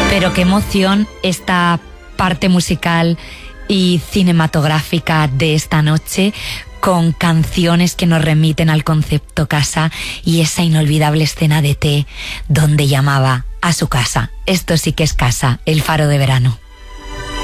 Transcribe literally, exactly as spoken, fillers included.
Pero qué emoción esta parte musical y cinematográfica de esta noche, con canciones que nos remiten al concepto casa y esa inolvidable escena de T donde llamaba a su casa. Esto sí que es casa, el faro de verano.